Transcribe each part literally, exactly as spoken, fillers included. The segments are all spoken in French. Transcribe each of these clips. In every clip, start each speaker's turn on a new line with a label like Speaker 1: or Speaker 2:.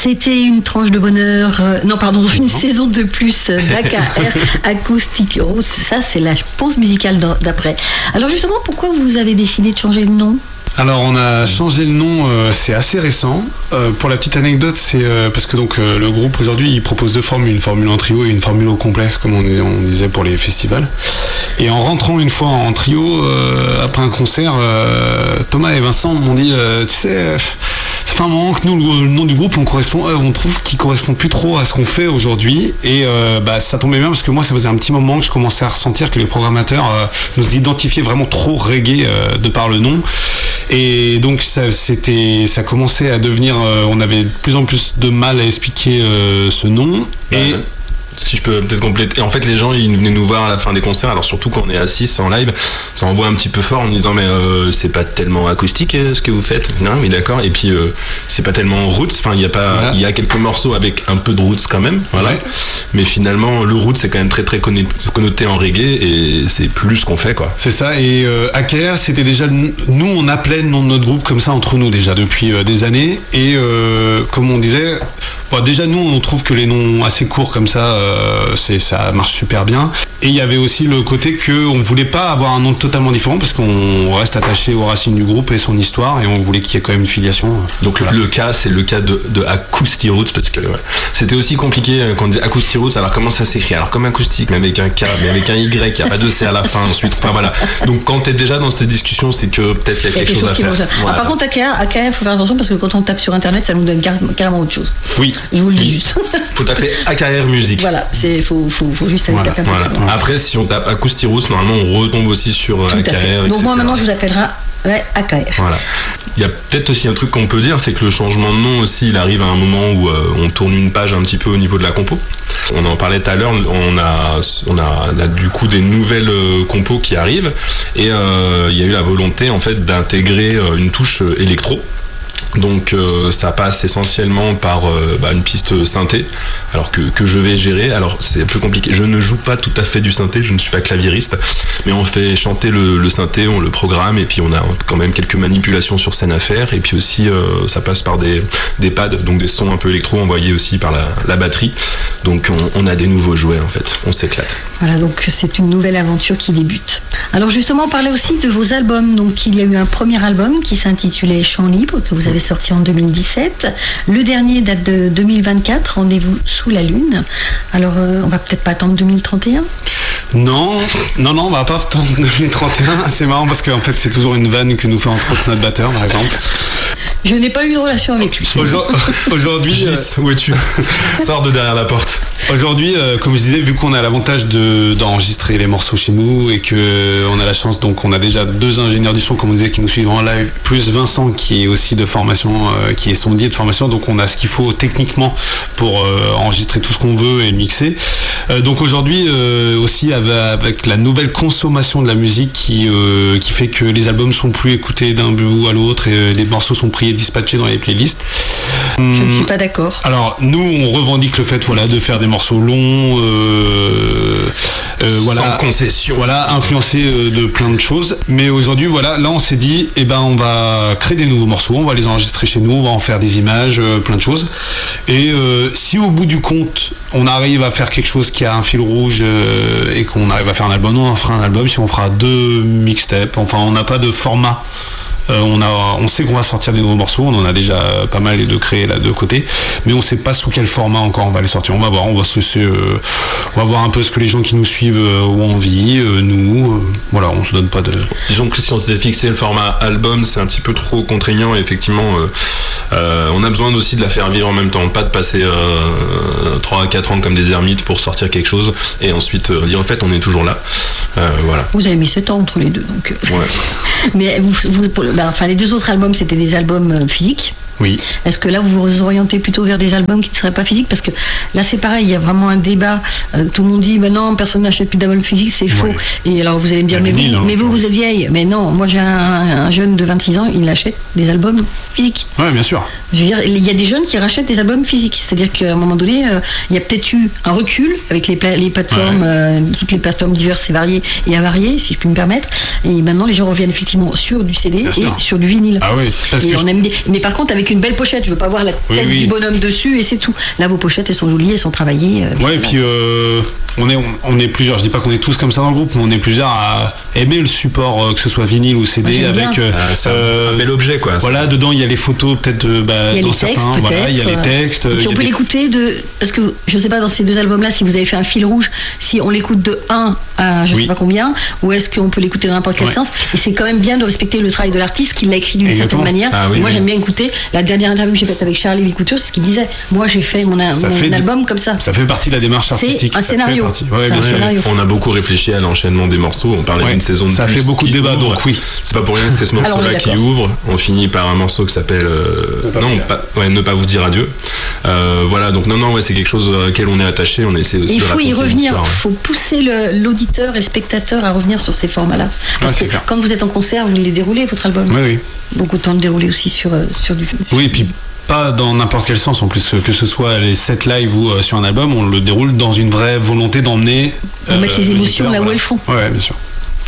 Speaker 1: C'était une tranche de bonheur, euh, non pardon, une saison de plus d'A K R Acoustic Roots. Ça, c'est la pause musicale d'après. Alors justement, pourquoi vous avez décidé de changer le nom ?
Speaker 2: Alors on a changé le nom, euh, c'est assez récent. Euh, pour la petite anecdote, c'est euh, parce que donc euh, le groupe aujourd'hui il propose deux formules, une formule en trio et une formule au complet, comme on, on disait pour les festivals. Et en rentrant une fois en trio euh, après un concert, euh, Thomas et Vincent m'ont dit, euh, tu sais. Euh, Ça fait un moment que nous, le, le nom du groupe, on correspond, euh, on trouve qu'il correspond plus trop à ce qu'on fait aujourd'hui. Et euh, bah, ça tombait bien parce que moi, ça faisait un petit moment que je commençais à ressentir que les programmateurs euh, nous identifiaient vraiment trop reggae euh, de par le nom. Et donc ça, c'était, ça commençait à devenir, euh, on avait de plus en plus de mal à expliquer euh, ce nom. Et
Speaker 3: si je peux peut-être compléter. En fait, les gens, ils venaient nous voir à la fin des concerts. Alors surtout quand on est assis en live, ça envoie un petit peu fort en disant mais euh, c'est pas tellement acoustique euh, ce que vous faites. Non, mais d'accord. Et puis euh, c'est pas tellement roots. Enfin, il y a pas, il voilà. y a quelques morceaux avec un peu de roots quand même. Voilà. Ouais. Mais finalement, le roots c'est quand même très très connoté en reggae et c'est plus ce qu'on fait quoi.
Speaker 2: C'est ça. Et euh, A K R, c'était déjà nous, on appelait le nom de notre groupe comme ça entre nous déjà depuis euh, des années. Et euh, comme on disait. Bon, déjà nous on trouve que les noms assez courts comme ça euh, c'est, ça marche super bien et il y avait aussi le côté qu'on ne voulait pas avoir un nom totalement différent parce qu'on reste attaché aux racines du groupe et son histoire et on voulait qu'il y ait quand même une filiation.
Speaker 3: Donc voilà. le cas c'est le cas de, de Acoustic Roots parce que ouais, c'était aussi compliqué quand on dit Acoustic Roots, alors comment ça s'écrit, alors comme acoustique mais avec un K mais avec un Y, il n'y a pas de C à la fin ensuite, enfin voilà. Donc quand tu es déjà dans cette discussion c'est que peut-être il y a quelque, quelque chose, chose à faire.
Speaker 1: Voilà. Ah, par contre A K R, A K R, il faut faire attention parce que quand on tape sur internet ça nous donne carrément autre chose.
Speaker 3: Oui.
Speaker 1: Je vous le dis juste.
Speaker 3: Faut taper A K R musique.
Speaker 1: Voilà, c'est faut, faut, faut juste aller
Speaker 3: voilà,
Speaker 1: taper.
Speaker 3: Voilà. Voilà. Après, si on tape Acoustic Roots, normalement, on retombe aussi sur Tout A K R.
Speaker 1: Donc et cetera. Moi, maintenant, je vous appellerai ouais, A K R.
Speaker 3: Voilà. Il y a peut-être aussi un truc qu'on peut dire, c'est que le changement de nom aussi, il arrive à un moment où euh, on tourne une page un petit peu au niveau de la compo. On en parlait tout à l'heure, on a, on a, on a du coup des nouvelles euh, compos qui arrivent et euh, il y a eu la volonté en fait d'intégrer euh, une touche euh, électro. Donc euh, ça passe essentiellement par euh, bah, une piste synthé, alors que, que je vais gérer. Alors c'est un peu compliqué, je ne joue pas tout à fait du synthé, je ne suis pas claviériste, mais on fait chanter le, le synthé, on le programme et puis on a quand même quelques manipulations sur scène à faire. Et puis aussi euh, ça passe par des, des pads, donc des sons un peu électro envoyés aussi par la, la batterie. Donc on, on a des nouveaux jouets en fait, on s'éclate.
Speaker 1: Voilà, donc c'est une nouvelle aventure qui débute. Alors justement on parlait aussi de vos albums. Donc il y a eu un premier album qui s'intitulait Chant Libre, que vous avez sorti en deux mille dix-sept. Le dernier date de deux mille vingt-quatre, Rendez-vous sous la lune. Alors, euh, on va peut-être pas attendre deux mille trente et un ?
Speaker 2: Non, non, non, on va pas attendre deux mille trente et un. C'est marrant parce qu'en fait, c'est toujours une vanne que nous fait entre autres notre batteur, par exemple.
Speaker 1: Je n'ai pas eu de relation avec lui.
Speaker 2: Aujourd'hui,
Speaker 3: euh... où es-tu ? Sors de derrière la porte.
Speaker 2: Aujourd'hui, euh, comme je disais, vu qu'on a l'avantage de, d'enregistrer les morceaux chez nous et qu'on a la chance, donc on a déjà deux ingénieurs du son, comme on disait, qui nous suivent en live, plus Vincent qui est aussi de formation, euh, qui est sondier de formation, donc on a ce qu'il faut techniquement pour euh, enregistrer tout ce qu'on veut et le mixer. Euh, donc aujourd'hui, euh, aussi avec, avec la nouvelle consommation de la musique qui, euh, qui fait que les albums sont plus écoutés d'un bout à l'autre et euh, les morceaux sont pris et dispatchés dans les playlists.
Speaker 1: Je ne suis pas d'accord.
Speaker 2: Alors nous, on revendique le fait, voilà, de faire des morceaux longs, euh,
Speaker 3: euh, voilà, sans concession,
Speaker 2: voilà, influencés euh, de plein de choses. Mais aujourd'hui, voilà, là, on s'est dit, eh ben, on va créer des nouveaux morceaux, on va les enregistrer chez nous, on va en faire des images, euh, plein de choses. Et euh, si au bout du compte, on arrive à faire quelque chose qui a un fil rouge euh, et qu'on arrive à faire un album, on fera un album. Si on fera deux mixtapes, enfin, on n'a pas de format. Euh, on, a, on sait qu'on va sortir des nouveaux morceaux, on en a déjà pas mal de créés là de côté, mais on sait pas sous quel format encore on va les sortir. On va voir, on va se laisser, euh, on va voir un peu ce que les gens qui nous suivent euh, ont envie, euh, nous, euh, voilà, on se donne pas de.
Speaker 3: Disons que si on s'était fixé le format album, c'est un petit peu trop contraignant et effectivement, euh, euh, on a besoin aussi de la faire vivre en même temps, pas de passer euh, trois à quatre ans comme des ermites pour sortir quelque chose et ensuite euh, dire en fait on est toujours là. Euh, voilà.
Speaker 1: Vous avez mis sept ans entre les deux, donc.
Speaker 3: Ouais.
Speaker 1: Mais vous, vous, ben, enfin, les deux autres albums, c'était des albums euh, physiques.
Speaker 2: Oui.
Speaker 1: Est-ce que là, vous vous orientez plutôt vers des albums qui ne seraient pas physiques ? Parce que là, c'est pareil, il y a vraiment un débat. Euh, tout le monde dit, ben non, personne n'achète plus d'albums physiques, c'est faux. Oui. Et alors, vous allez me dire, mais, vinyle, vous, hein, mais vous, vous êtes vieille. Mais non, moi, j'ai un, un jeune de vingt-six ans, il achète des albums physiques.
Speaker 2: Oui, bien sûr.
Speaker 1: Je veux dire, il y a des jeunes qui rachètent des albums physiques. C'est-à-dire qu'à un moment donné, euh, il y a peut-être eu un recul avec les, pla- les plateformes, ouais. euh, toutes les plateformes diverses et variées et avariées, si je puis me permettre. Et maintenant, les gens reviennent effectivement sur du C D bien et sûr. Sur du vinyle.
Speaker 2: Ah oui. Parce
Speaker 1: et
Speaker 2: que
Speaker 1: on
Speaker 2: je...
Speaker 1: aime bien. Mais par contre, avec avec une belle pochette. Je veux pas voir la tête
Speaker 2: oui, oui.
Speaker 1: du bonhomme dessus et c'est tout. Là, vos pochettes, elles sont jolies, elles sont travaillées. Euh,
Speaker 2: ouais, et puis euh, on est on est plusieurs. Je dis pas qu'on est tous comme ça dans le groupe, mais on est plusieurs à aimer le support, euh, que ce soit vinyle ou C D,
Speaker 1: Moi,
Speaker 2: avec euh,
Speaker 3: ah, c'est euh, un bel objet, quoi.
Speaker 2: Voilà, dedans il y a les photos, peut-être euh, bah,
Speaker 1: il y a
Speaker 2: dans
Speaker 1: les textes,
Speaker 2: certains, voilà, il y a les textes.
Speaker 1: Et puis on peut
Speaker 2: des...
Speaker 1: l'écouter de, parce que je sais pas dans ces deux albums-là si vous avez fait un fil rouge, si on l'écoute de un à je oui. sais pas combien, ou est-ce qu'on peut l'écouter dans n'importe quel ouais. sens. Et c'est quand même bien de respecter le travail de l'artiste qui l'a écrit d'une certaine manière.
Speaker 3: Ah, oui,
Speaker 1: moi
Speaker 3: oui.
Speaker 1: j'aime bien écouter. La dernière interview que j'ai faite avec Charlie Couture, c'est ce qu'il disait. Moi j'ai fait mon, mon
Speaker 2: fait
Speaker 1: album
Speaker 2: du...
Speaker 1: comme ça.
Speaker 2: Ça fait partie de la démarche artistique.
Speaker 1: C'est un scénario.
Speaker 2: Ouais,
Speaker 1: c'est un scénario.
Speaker 3: On a beaucoup réfléchi à l'enchaînement des morceaux. On parlait ouais. d'une saison de
Speaker 2: ça
Speaker 3: plus
Speaker 2: fait beaucoup de débats,
Speaker 3: ouvre.
Speaker 2: donc oui.
Speaker 3: C'est pas pour rien que c'est ce morceau-là qui ouvre. On finit par un morceau qui s'appelle euh,
Speaker 2: pas
Speaker 3: non, pas, ouais, ne pas vous dire adieu. Euh, voilà, donc non, non, ouais, c'est quelque chose auquel on est attaché. On essaie aussi.
Speaker 1: Il
Speaker 3: de
Speaker 1: faut y revenir. Il
Speaker 3: ouais.
Speaker 1: faut pousser le, l'auditeur et le spectateur à revenir sur ces formats-là. Parce
Speaker 2: ouais,
Speaker 1: que quand vous êtes en concert, vous les déroulez votre album.
Speaker 2: Oui, oui.
Speaker 1: Donc autant le dérouler aussi sur sur du.
Speaker 2: Oui, et puis. Pas dans n'importe quel sens, en plus que ce soit les sets live ou euh, sur un album, on le déroule dans une vraie volonté d'emmener.
Speaker 1: Euh, mettre les émotions là où elles font.
Speaker 2: Ouais, bien sûr.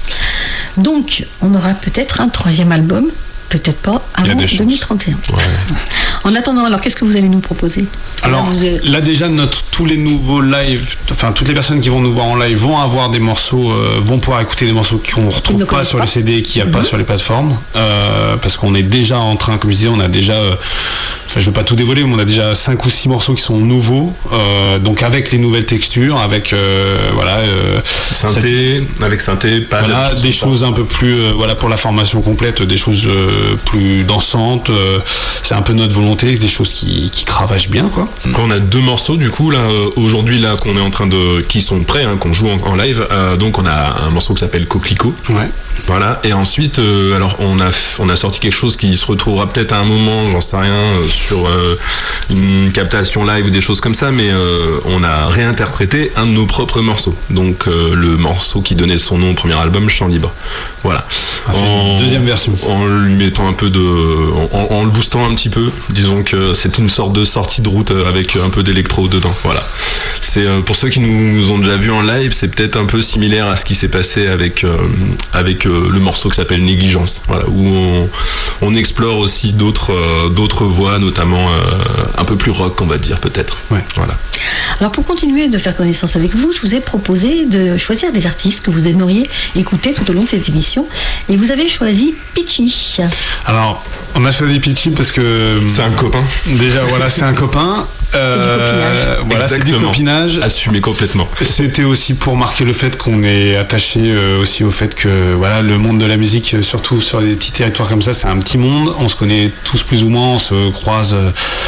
Speaker 1: Donc, on aura peut-être un troisième album, peut-être pas avant deux mille trente et un.
Speaker 3: Ouais.
Speaker 1: En attendant, alors qu'est-ce que vous allez nous proposer ?
Speaker 2: Alors là, êtes... là déjà, notre, tous les nouveaux lives, enfin toutes les personnes qui vont nous voir en live vont avoir des morceaux, euh, vont pouvoir écouter des morceaux qu'on ne retrouve pas sur pas. les C D et qu'il n'y a mm-hmm. pas sur les plateformes, euh, parce qu'on est déjà en train, comme je disais, on a déjà, euh, enfin je ne veux pas tout dévoiler, mais on a déjà cinq ou six morceaux qui sont nouveaux, euh, donc avec les nouvelles textures, avec euh, voilà, euh,
Speaker 3: synthé, cette... avec synthé, pas
Speaker 2: voilà, des choses un peu plus, euh, voilà pour la formation complète, des choses euh, plus dansantes. Euh, c'est un peu notre volonté, des choses qui, qui cravachent bien, quoi.
Speaker 3: Quand on a deux morceaux du coup là euh, aujourd'hui là qu'on est en train de qui sont prêts hein, qu'on joue en, en live euh, donc on a un morceau qui s'appelle Coquelicot.
Speaker 2: Ouais.
Speaker 3: Voilà, et ensuite euh, alors on a on a sorti quelque chose qui se retrouvera peut-être à un moment, j'en sais rien, euh, sur euh, une captation live ou des choses comme ça, mais euh, on a réinterprété un de nos propres morceaux. Donc euh, le morceau qui donnait son nom au premier album, Chant Libre. Voilà.
Speaker 2: En deuxième version.
Speaker 3: En lui mettant un peu de en, en le boostant un petit peu, disons que c'est une sorte de sortie de route avec un peu d'électro dedans. Voilà. C'est euh, pour ceux qui nous ont déjà vu en live, c'est peut-être un peu similaire à ce qui s'est passé avec euh, avec euh, le morceau qui s'appelle Négligence. Voilà, où on, on explore aussi d'autres euh, d'autres voix, notamment euh, un peu plus rock, on va dire peut-être.
Speaker 2: Ouais.
Speaker 3: Voilà.
Speaker 1: Alors pour continuer de faire connaissance avec vous, je vous ai proposé de choisir des artistes que vous aimeriez écouter tout au long de cette émission, et vous avez choisi Pitchy.
Speaker 2: Alors on a choisi Pitchy parce que
Speaker 3: c'est un copain.
Speaker 2: Déjà voilà, c'est un copain.
Speaker 1: Euh, c'est du copinage.
Speaker 2: Voilà, c'est du copinage.
Speaker 3: Assumé complètement.
Speaker 2: C'était aussi pour marquer le fait qu'on est attaché euh, aussi au fait que voilà, le monde de la musique, surtout sur les petits territoires comme ça, c'est un petit monde. On se connaît tous plus ou moins, on se croise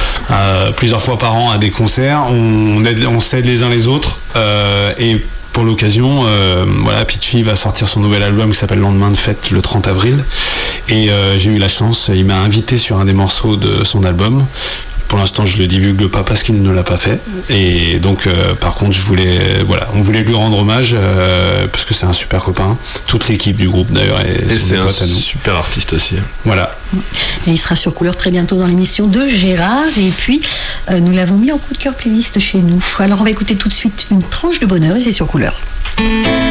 Speaker 2: euh, plusieurs fois par an à des concerts. On aide, on s'aide les uns les autres. Euh, et pour l'occasion, euh, voilà, Pitchy va sortir son nouvel album qui s'appelle Lendemain de fête le trente avril. Et euh, j'ai eu la chance, il m'a invité sur un des morceaux de son album. Pour l'instant, je le divulgue pas parce qu'il ne l'a pas fait. Et donc, euh, par contre, je voulais, voilà, on voulait lui rendre hommage euh, parce que c'est un super copain. Toute l'équipe du groupe d'ailleurs est,
Speaker 3: et c'est un super artiste aussi.
Speaker 2: Voilà.
Speaker 1: Et il sera sur Couleur très bientôt dans l'émission de Gérard. Et puis, euh, nous l'avons mis en coup de cœur playlist chez nous. Alors, on va écouter tout de suite une tranche de bonheur et c'est sur Couleur.